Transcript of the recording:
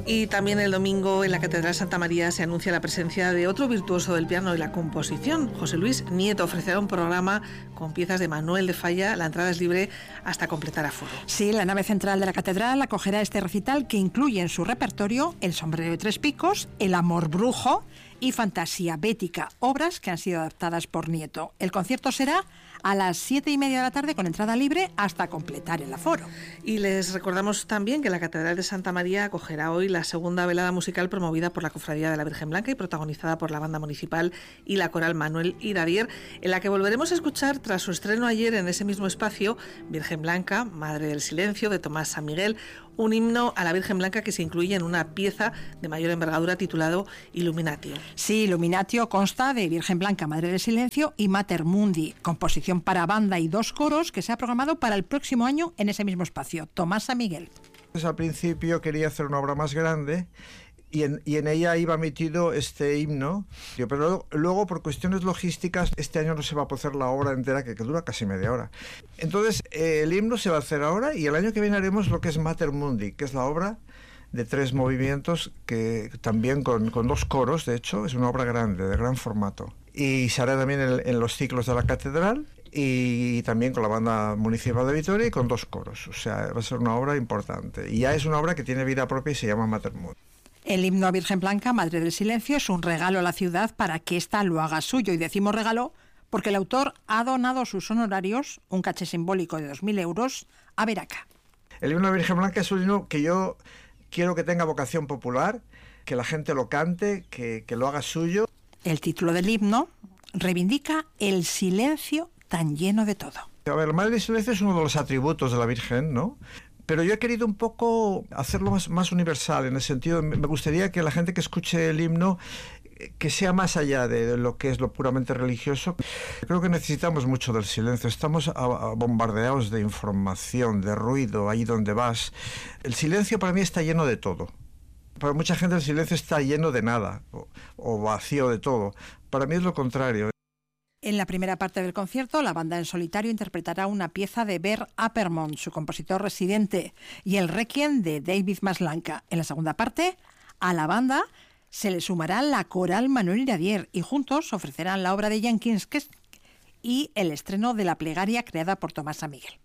Y también el domingo en la Catedral Santa María se anuncia la presencia de otro virtuoso del piano y la composición. José Luis Nieto ofrecerá un programa con piezas de Manuel de Falla. La entrada es libre hasta completar aforo. Sí, la nave central de la catedral acogerá este recital que incluye en su repertorio El sombrero de tres picos, El amor brujo y Fantasía bética, obras que han sido adaptadas por Nieto. El concierto será a las 7:30 de la tarde con entrada libre hasta completar el aforo. Y les recordamos también que la Catedral de Santa María acogerá hoy la segunda velada musical promovida por la Cofradía de la Virgen Blanca y protagonizada por la Banda Municipal y la Coral Manuel Iradier, en la que volveremos a escuchar, tras su estreno ayer en ese mismo espacio, Virgen Blanca, Madre del Silencio, de Tomás San Miguel, un himno a la Virgen Blanca que se incluye en una pieza de mayor envergadura titulado Illuminatio. Sí, Illuminatio consta de Virgen Blanca, Madre del Silencio y Mater Mundi, composición para banda y 2 coros que se ha programado para el próximo año en ese mismo espacio. Tomás San Miguel. Pues al principio quería hacer una obra más grande y en ella iba metido este himno, pero luego por cuestiones logísticas este año no se va a poder hacer la obra entera, que dura casi media hora. Entonces el himno se va a hacer ahora y el año que viene haremos lo que es Mater Mundi, que es la obra de 3 movimientos, que también con 2 coros, de hecho, es una obra grande, de gran formato. Y se hará también en los ciclos de la catedral y también con la Banda Municipal de Vitoria y con 2 coros. O sea, va a ser una obra importante. Y ya es una obra que tiene vida propia y se llama Mater Mundi. El himno a Virgen Blanca, Madre del Silencio, es un regalo a la ciudad para que ésta lo haga suyo. Y decimos regalo porque el autor ha donado sus honorarios, un caché simbólico de 2.000 euros, a Veraca. El himno a Virgen Blanca es un himno que yo quiero que tenga vocación popular, que la gente lo cante, que lo haga suyo. El título del himno reivindica el silencio tan lleno de todo. A ver, la Madre del Silencio es uno de los atributos de la Virgen, ¿no? Pero yo he querido un poco hacerlo más universal, en el sentido, me gustaría que la gente que escuche el himno, que sea más allá de lo que es lo puramente religioso. Creo que necesitamos mucho del silencio, estamos bombardeados de información, de ruido, ahí donde vas. El silencio para mí está lleno de todo. Para mucha gente el silencio está lleno de nada, o vacío de todo. Para mí es lo contrario. En la primera parte del concierto, la banda en solitario interpretará una pieza de Bert Appermont, su compositor residente, y el Requiem de David Maslanka. En la segunda parte, a la banda se le sumará la Coral Manuel Iradier y juntos ofrecerán la obra de Jenkins y el estreno de la plegaria creada por Tomás San Miguel.